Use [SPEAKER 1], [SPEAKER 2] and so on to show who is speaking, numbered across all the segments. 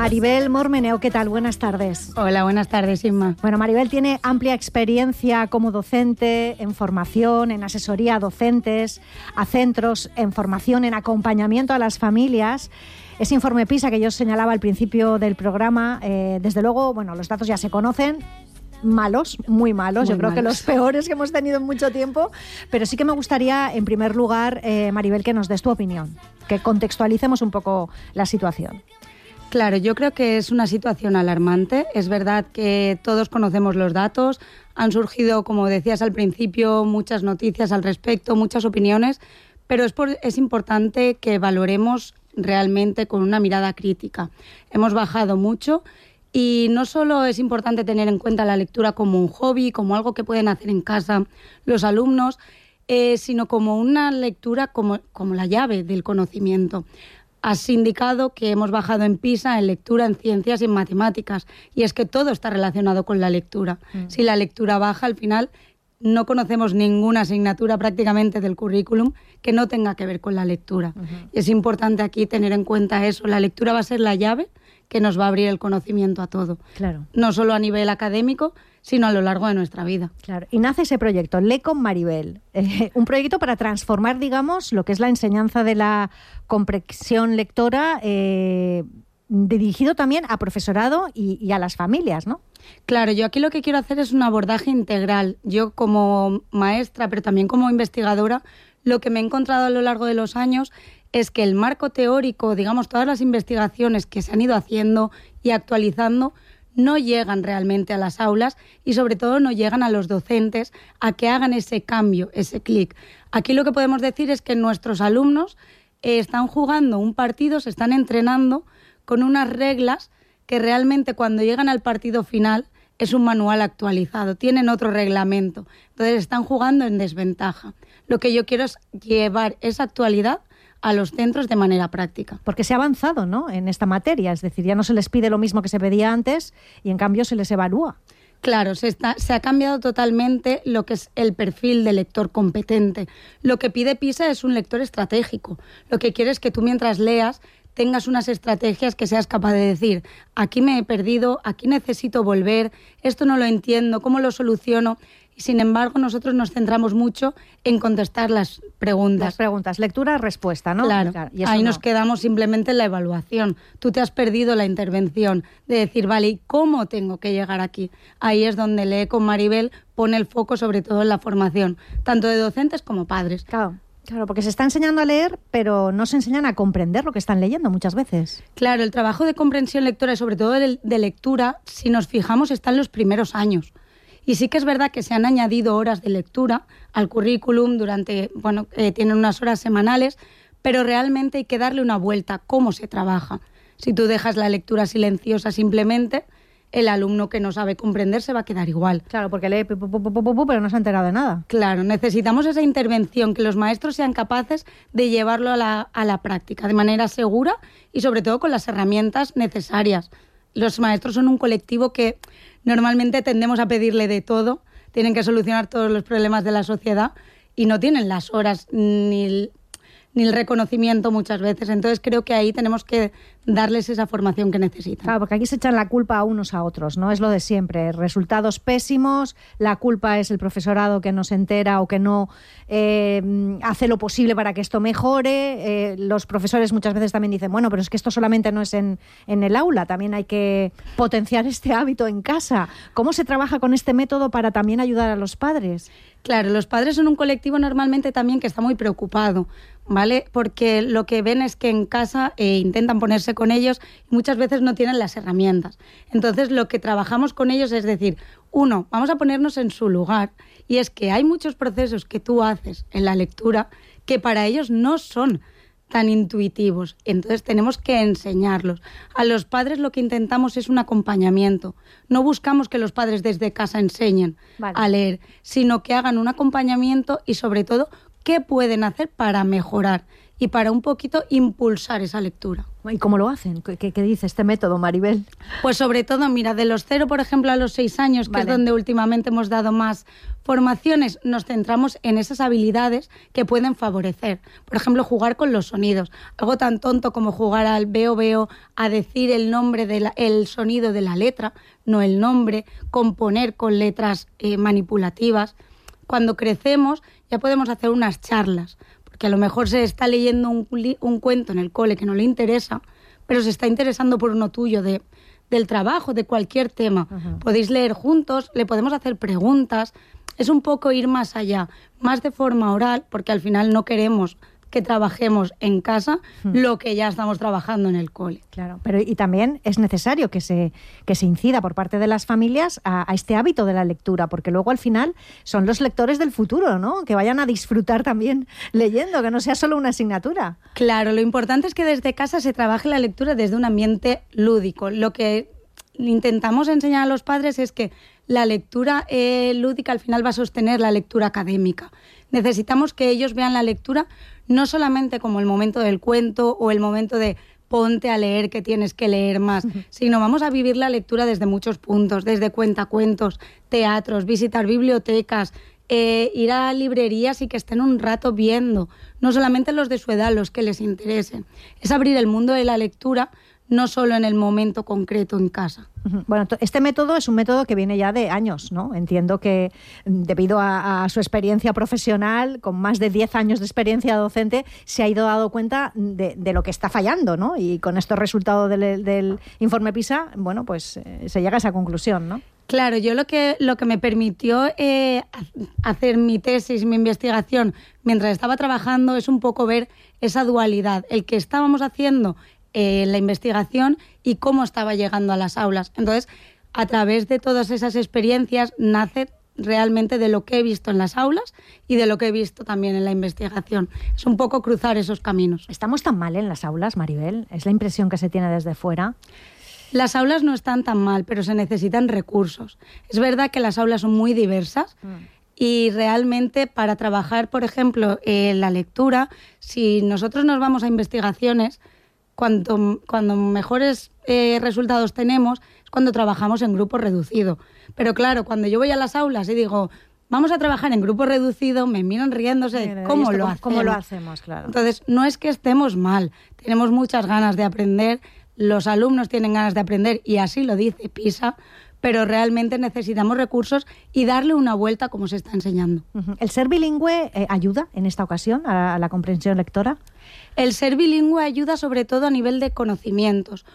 [SPEAKER 1] Maribel Mormeneu, ¿qué tal? Buenas tardes.
[SPEAKER 2] Hola, buenas tardes, Inma.
[SPEAKER 1] Bueno, Maribel tiene amplia experiencia como docente en formación, en asesoría a docentes, a centros, en formación, en acompañamiento a las familias. Ese informe PISA que yo señalaba al principio del programa, desde luego, bueno, los datos ya se conocen. Malos, muy malos, yo creo que los peores que hemos tenido en mucho tiempo, pero sí que me gustaría, en primer lugar, Maribel, que nos des tu opinión, que contextualicemos un poco la situación.
[SPEAKER 2] Claro, yo creo que es una situación alarmante. Es verdad que todos conocemos los datos, han surgido, como decías al principio, muchas noticias al respecto, muchas opiniones, pero es importante que valoremos realmente con una mirada crítica. Hemos bajado mucho. Y no solo es importante tener en cuenta la lectura como un hobby, como algo que pueden hacer en casa los alumnos, sino como una lectura como la llave del conocimiento. Has indicado que hemos bajado en PISA, en lectura, en ciencias y en matemáticas. Y es que todo está relacionado con la lectura. Si la lectura baja, al final no conocemos ninguna asignatura prácticamente del currículum que no tenga que ver con la lectura. Y es importante aquí tener en cuenta eso. La lectura va a ser la llave que nos va a abrir el conocimiento a todo. Claro. No solo a nivel académico, sino a lo largo de nuestra vida.
[SPEAKER 1] Claro. Y nace ese proyecto, Lee con Maribel, un proyecto para transformar, digamos, lo que es la enseñanza de la comprensión lectora, dirigido también a profesorado y a las familias, ¿no?
[SPEAKER 2] Claro, yo aquí lo que quiero hacer es un abordaje integral. Yo como maestra, pero también como investigadora, lo que me he encontrado a lo largo de los años es que el marco teórico, digamos, todas las investigaciones que se han ido haciendo y actualizando no llegan realmente a las aulas y sobre todo no llegan a los docentes a que hagan ese cambio, ese clic. Aquí lo que podemos decir es que nuestros alumnos están jugando un partido, se están entrenando con unas reglas que realmente cuando llegan al partido final es un manual actualizado, tienen otro reglamento, entonces están jugando en desventaja. Lo que yo quiero es llevar esa actualidad a los centros de manera práctica.
[SPEAKER 1] Porque se ha avanzado, ¿no?, en esta materia, es decir, ya no se les pide lo mismo que se pedía antes y en cambio se les evalúa.
[SPEAKER 2] Claro, se ha cambiado totalmente lo que es el perfil de lector competente. Lo que pide PISA es un lector estratégico. Lo que quiere es que tú mientras leas tengas unas estrategias que seas capaz de decir, aquí me he perdido, aquí necesito volver, esto no lo entiendo, ¿cómo lo soluciono? Y sin embargo, nosotros nos centramos mucho en contestar las preguntas.
[SPEAKER 1] Las preguntas, lectura, respuesta, ¿no?
[SPEAKER 2] Claro, y ahí nos quedamos simplemente en la evaluación. Tú te has perdido la intervención de decir, vale, ¿y cómo tengo que llegar aquí? Ahí es donde Lee con Maribel pone el foco sobre todo en la formación, tanto de docentes como padres.
[SPEAKER 1] Claro, porque se está enseñando a leer, pero no se enseñan a comprender lo que están leyendo muchas veces.
[SPEAKER 2] Claro, el trabajo de comprensión lectora y sobre todo de lectura, si nos fijamos, está en los primeros años. Y sí que es verdad que se han añadido horas de lectura al currículum tienen unas horas semanales, pero realmente hay que darle una vuelta a cómo se trabaja. Si tú dejas la lectura silenciosa simplemente, el alumno que no sabe comprender se va a quedar igual.
[SPEAKER 1] Claro, porque lee pero no se ha enterado de nada.
[SPEAKER 2] Claro, necesitamos esa intervención, que los maestros sean capaces de llevarlo a la práctica de manera segura y sobre todo con las herramientas necesarias. Los maestros son un colectivo que normalmente tendemos a pedirle de todo, tienen que solucionar todos los problemas de la sociedad y no tienen las horas ni el reconocimiento muchas veces. Entonces creo que ahí tenemos que darles esa formación que necesitan.
[SPEAKER 1] Claro, porque aquí se echan la culpa a unos a otros, ¿no? Es lo de siempre. Resultados pésimos, la culpa es el profesorado que no se entera o que no hace lo posible para que esto mejore. Los profesores muchas veces también dicen, bueno, pero es que esto solamente no es en el aula, también hay que potenciar este hábito en casa. ¿Cómo se trabaja con este método para también ayudar a los padres?
[SPEAKER 2] Claro, los padres son un colectivo normalmente también que está muy preocupado, ¿vale? Porque lo que ven es que en casa intentan ponerse con ellos y muchas veces no tienen las herramientas. Entonces, lo que trabajamos con ellos es decir, uno, vamos a ponernos en su lugar, y es que hay muchos procesos que tú haces en la lectura que para ellos no son tan intuitivos. Entonces tenemos que enseñarlos. A los padres lo que intentamos es un acompañamiento. No buscamos que los padres desde casa enseñen a leer, sino que hagan un acompañamiento y sobre todo qué pueden hacer para mejorar. y para un poquito impulsar esa lectura.
[SPEAKER 1] ¿Y cómo lo hacen? ¿Qué dice este método, Maribel?
[SPEAKER 2] Pues sobre todo, mira, de los 0, por ejemplo, a los 6 años, que es donde últimamente hemos dado más formaciones, nos centramos en esas habilidades que pueden favorecer. Por ejemplo, jugar con los sonidos. Algo tan tonto como jugar al veo, a decir el nombre, el sonido de la letra, no el nombre, componer con letras manipulativas. Cuando crecemos ya podemos hacer unas charlas, porque a lo mejor se está leyendo un cuento en el cole que no le interesa, pero se está interesando por uno tuyo, del trabajo, de cualquier tema. Uh-huh. Podéis leer juntos, le podemos hacer preguntas. Es un poco ir más allá, más de forma oral, porque al final no queremos que trabajemos en casa lo que ya estamos trabajando en el cole.
[SPEAKER 1] Claro, pero y también es necesario que se incida por parte de las familias a este hábito de la lectura, porque luego al final son los lectores del futuro, ¿no? Que vayan a disfrutar también leyendo, que no sea solo una asignatura.
[SPEAKER 2] Claro, lo importante es que desde casa se trabaje la lectura desde un ambiente lúdico. Lo que intentamos enseñar a los padres es que la lectura lúdica al final va a sostener la lectura académica. Necesitamos que ellos vean la lectura no solamente como el momento del cuento o el momento de ponte a leer que tienes que leer más, sino vamos a vivir la lectura desde muchos puntos, desde cuentacuentos, teatros, visitar bibliotecas, ir a librerías y que estén un rato viendo, no solamente los de su edad, los que les interesen. Es abrir el mundo de la lectura no solo en el momento concreto en casa.
[SPEAKER 1] Bueno, este método es un método que viene ya de años, ¿no? Entiendo que debido a su experiencia profesional, con más de 10 años de experiencia docente, se ha ido dando cuenta de lo que está fallando, ¿no? Y con estos resultados del informe PISA, bueno, pues se llega a esa conclusión, ¿no?
[SPEAKER 2] Claro, yo lo que me permitió hacer mi tesis, mi investigación, mientras estaba trabajando, es un poco ver esa dualidad, el que estábamos haciendo la investigación y cómo estaba llegando a las aulas. Entonces, a través de todas esas experiencias nace realmente de lo que he visto en las aulas y de lo que he visto también en la investigación. Es un poco cruzar esos caminos.
[SPEAKER 1] ¿Estamos tan mal en las aulas, Maribel? ¿Es la impresión que se tiene desde fuera?
[SPEAKER 2] Las aulas no están tan mal, pero se necesitan recursos. Es verdad que las aulas son muy diversas y realmente para trabajar, por ejemplo, la lectura, si nosotros nos vamos a investigaciones, cuanto mejores resultados tenemos es cuando trabajamos en grupo reducido. Pero claro, cuando yo voy a las aulas y digo, vamos a trabajar en grupo reducido, me miran riéndose, ¿cómo lo hacemos?
[SPEAKER 1] ¿Cómo lo hacemos? Claro.
[SPEAKER 2] Entonces, no es que estemos mal, tenemos muchas ganas de aprender, los alumnos tienen ganas de aprender y así lo dice PISA, pero realmente necesitamos recursos y darle una vuelta como se está enseñando.
[SPEAKER 1] ¿El ser bilingüe ayuda en esta ocasión a la comprensión lectora?
[SPEAKER 2] El ser bilingüe ayuda sobre todo a nivel de conocimientos.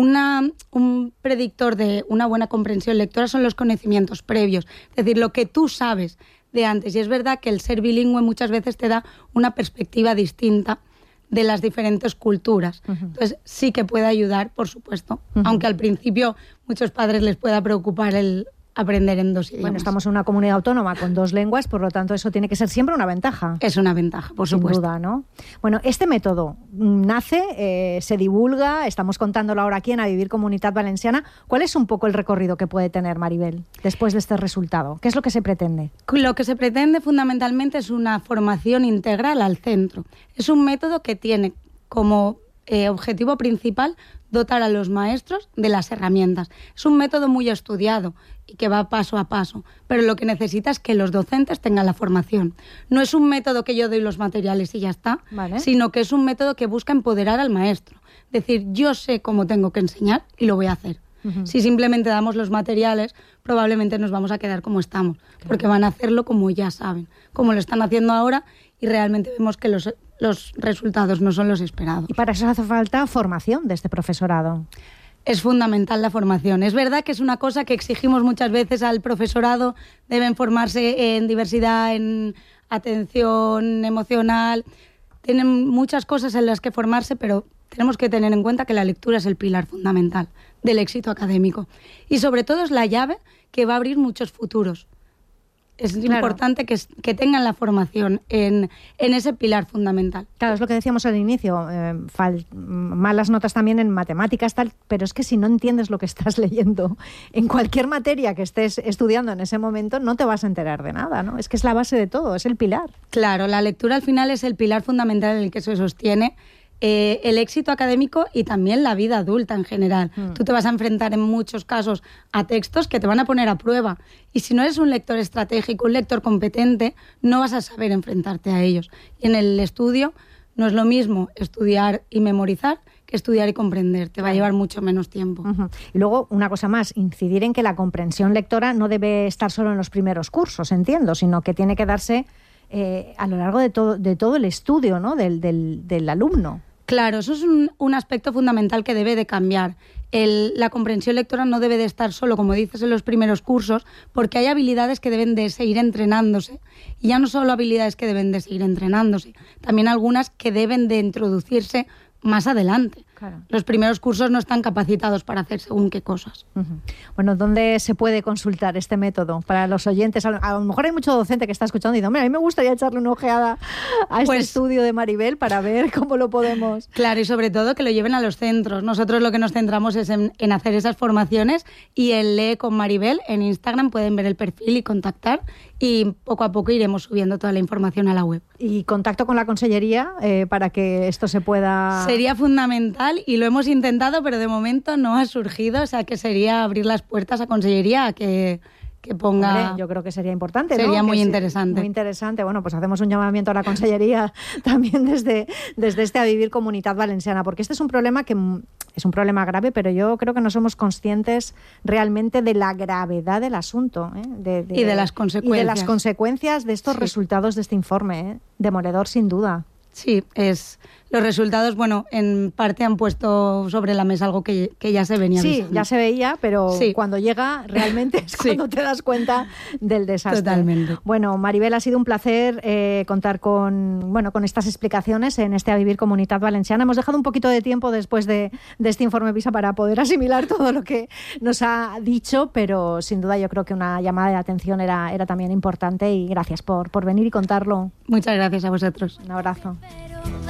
[SPEAKER 2] Un predictor de una buena comprensión lectora son los conocimientos previos, es decir, lo que tú sabes de antes. Y es verdad que el ser bilingüe muchas veces te da una perspectiva distinta de las diferentes culturas. Entonces sí que puede ayudar, por supuesto, aunque al principio muchos padres les pueda preocupar el aprender en 2 idiomas.
[SPEAKER 1] Bueno, estamos en una comunidad autónoma con 2 lenguas, por lo tanto eso tiene que ser siempre una ventaja.
[SPEAKER 2] Es una ventaja, por supuesto.
[SPEAKER 1] Sin duda, ¿no? Bueno, este método nace, se divulga, estamos contándolo ahora aquí en A Vivir Comunitat Valenciana. ¿Cuál es un poco el recorrido que puede tener, Maribel, después de este resultado? ¿Qué es lo que se pretende?
[SPEAKER 2] Lo que se pretende fundamentalmente es una formación integral al centro. Es un método que tiene como objetivo principal dotar a los maestros de las herramientas. Es un método muy estudiado y que va paso a paso, pero lo que necesita es que los docentes tengan la formación. No es un método que yo doy los materiales y ya está, ¿vale? Sino que es un método que busca empoderar al maestro. Es decir, yo sé cómo tengo que enseñar y lo voy a hacer. Si simplemente damos los materiales, probablemente nos vamos a quedar como estamos, porque van a hacerlo como ya saben, como lo están haciendo ahora, y realmente vemos que los resultados no son los esperados.
[SPEAKER 1] Y para eso hace falta formación de este profesorado.
[SPEAKER 2] Es fundamental la formación. Es verdad que es una cosa que exigimos muchas veces al profesorado, deben formarse en diversidad, en atención emocional, tienen muchas cosas en las que formarse, pero tenemos que tener en cuenta que la lectura es el pilar fundamental del éxito académico y sobre todo es la llave que va a abrir muchos futuros. es importante que tengan la formación en ese pilar fundamental.
[SPEAKER 1] Claro, es lo que decíamos al inicio, malas notas también en matemáticas, tal, pero es que si no entiendes lo que estás leyendo en cualquier materia que estés estudiando en ese momento, no te vas a enterar de nada, ¿no? Es que es la base de todo, es el pilar.
[SPEAKER 2] Claro, la lectura al final es el pilar fundamental en el que se sostiene el éxito académico y también la vida adulta en general. Tú te vas a enfrentar en muchos casos a textos que te van a poner a prueba y si no eres un lector estratégico, un lector competente, no vas a saber enfrentarte a ellos. Y en el estudio no es lo mismo estudiar y memorizar que estudiar y comprender. Te va a llevar mucho menos tiempo.
[SPEAKER 1] Y luego, una cosa más, incidir en que la comprensión lectora no debe estar solo en los primeros cursos, entiendo, sino que tiene que darse a lo largo de todo el estudio, ¿no? del alumno.
[SPEAKER 2] Claro, eso es un aspecto fundamental que debe de cambiar. La comprensión lectora no debe de estar solo, como dices, en los primeros cursos, porque hay habilidades que deben de seguir entrenándose. Y ya no solo habilidades que deben de seguir entrenándose, también algunas que deben de introducirse más adelante. Claro. Los primeros cursos no están capacitados para hacer según qué cosas.
[SPEAKER 1] Bueno, ¿dónde se puede consultar este método para los oyentes? A lo mejor hay mucho docente que está escuchando y dice, mira, a mí me gustaría echarle una ojeada a este estudio de Maribel para ver cómo lo podemos...
[SPEAKER 2] Claro, y sobre todo que lo lleven a los centros. Nosotros lo que nos centramos es en hacer esas formaciones y en Lee con Maribel en Instagram pueden ver el perfil y contactar y poco a poco iremos subiendo toda la información a la web.
[SPEAKER 1] ¿Y contacto con la consellería para que esto se pueda...?
[SPEAKER 2] Sería fundamental y lo hemos intentado, pero de momento no ha surgido, o sea que sería abrir las puertas a consellería a que ponga...
[SPEAKER 1] Hombre, yo creo que sería importante, ¿no?
[SPEAKER 2] Sería muy interesante.
[SPEAKER 1] Muy interesante. Bueno, pues hacemos un llamamiento a la consellería también desde este A Vivir Comunitat Valenciana, porque este es un problema que es un problema grave, pero yo creo que no somos conscientes realmente de la gravedad del asunto.
[SPEAKER 2] Y de las consecuencias.
[SPEAKER 1] Y de las consecuencias de estos resultados de este informe. Demoledor, sin duda.
[SPEAKER 2] Sí, los resultados, bueno, en parte han puesto sobre la mesa algo que ya se venía
[SPEAKER 1] avisando.
[SPEAKER 2] Sí,
[SPEAKER 1] ya se veía, pero cuando llega realmente es cuando te das cuenta del desastre.
[SPEAKER 2] Totalmente.
[SPEAKER 1] Bueno, Maribel, ha sido un placer contar con estas explicaciones en este A Vivir Comunitat Valenciana. Hemos dejado un poquito de tiempo después de este informe PISA para poder asimilar todo lo que nos ha dicho, pero sin duda yo creo que una llamada de atención era también importante y gracias por venir y contarlo.
[SPEAKER 2] Muchas gracias a vosotros.
[SPEAKER 1] Un abrazo.